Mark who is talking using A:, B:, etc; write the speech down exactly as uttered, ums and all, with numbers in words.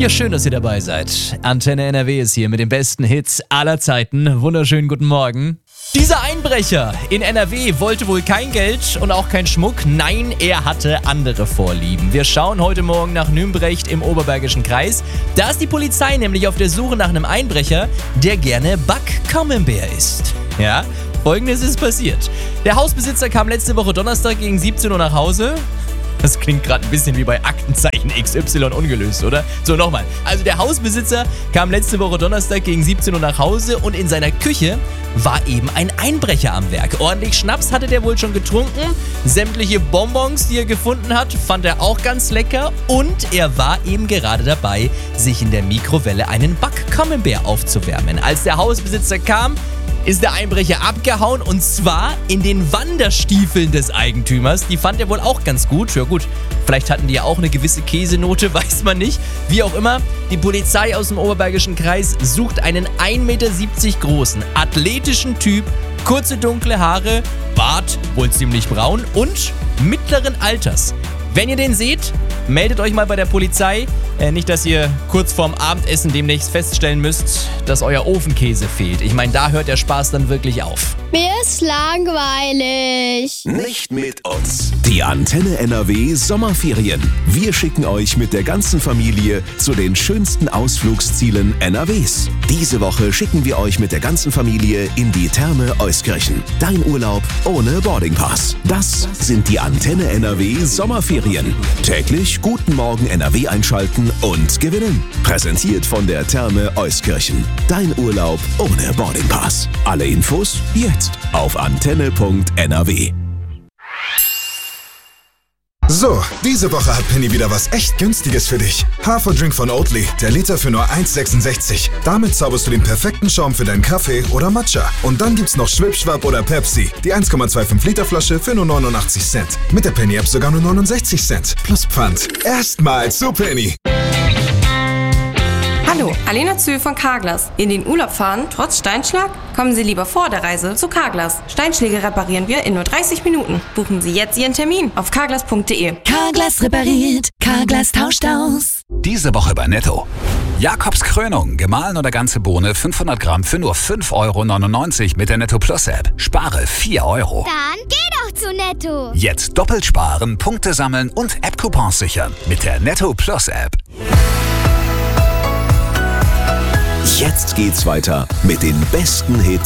A: Ja, schön, dass ihr dabei seid. Antenne N R W ist hier mit den besten Hits aller Zeiten. Wunderschönen guten Morgen. Dieser Einbrecher in N R W wollte wohl kein Geld und auch kein Schmuck. Nein, er hatte andere Vorlieben. Wir schauen heute Morgen nach Nümbrecht im Oberbergischen Kreis. Da ist die Polizei nämlich auf der Suche nach einem Einbrecher, der gerne Back-Camembert isst. Ja, Folgendes ist passiert. Der Hausbesitzer kam letzte Woche Donnerstag gegen siebzehn Uhr nach Hause. Das klingt gerade ein bisschen wie bei Aktenzeichen X Y ungelöst, oder? So, nochmal. Also der Hausbesitzer kam letzte Woche Donnerstag gegen siebzehn Uhr nach Hause und in seiner Küche war eben ein Einbrecher am Werk. Ordentlich Schnaps hatte der wohl schon getrunken. Sämtliche Bonbons, die er gefunden hat, fand er auch ganz lecker. Und er war eben gerade dabei, sich in der Mikrowelle einen Back-Camembert aufzuwärmen. Als der Hausbesitzer kam, ist der Einbrecher abgehauen und zwar in den Wanderstiefeln des Eigentümers. Die fand er wohl auch ganz gut. Ja gut, vielleicht hatten die ja auch eine gewisse Käsenote, weiß man nicht. Wie auch immer, die Polizei aus dem Oberbergischen Kreis sucht einen ein Meter siebzig großen, athletischen Typ, kurze dunkle Haare, Bart, wohl ziemlich braun und mittleren Alters. Wenn ihr den seht, meldet euch mal bei der Polizei. Äh, nicht, dass ihr kurz vorm Abendessen demnächst feststellen müsst, dass euer Ofenkäse fehlt. Ich meine, da hört der Spaß dann wirklich auf.
B: Mir ist langweilig.
C: Nicht mit uns. Die Antenne N R W Sommerferien. Wir schicken euch mit der ganzen Familie zu den schönsten Ausflugszielen N R Ws. Diese Woche schicken wir euch mit der ganzen Familie in die Therme Euskirchen. Dein Urlaub ohne Boardingpass. Das sind die Antenne N R W Sommerferien. Täglich Guten Morgen N R W einschalten und gewinnen. Präsentiert von der Therme Euskirchen. Dein Urlaub ohne Boardingpass. Alle Infos jetzt auf antenne punkt n r w.
D: So, diese Woche hat Penny wieder was echt Günstiges für dich. Haferdrink von Oatly, der Liter für nur eins sechsundsechzig. Damit zauberst du den perfekten Schaum für deinen Kaffee oder Matcha. Und dann gibt's noch Schwipschwapp oder Pepsi, die eins Komma fünfundzwanzig Liter Flasche für nur neunundachtzig Cent. Mit der Penny-App sogar nur neunundsechzig Cent. Plus Pfand. Erstmal zu Penny.
E: Hallo, Alena Zühl von Carglass. In den Urlaub fahren, trotz Steinschlag? Kommen Sie lieber vor der Reise zu Carglass. Steinschläge reparieren wir in nur dreißig Minuten. Buchen Sie jetzt Ihren Termin auf carglass punkt d e.
F: Carglass repariert, Carglass tauscht aus.
G: Diese Woche bei Netto. Jakobs Krönung, gemahlen oder ganze Bohne, fünfhundert Gramm für nur fünf Euro neunundneunzig mit der Netto Plus App. Spare vier Euro.
B: Dann geh doch zu Netto.
G: Jetzt doppelt sparen, Punkte sammeln und App-Coupons sichern mit der Netto Plus App.
C: Jetzt geht's weiter mit den besten Hits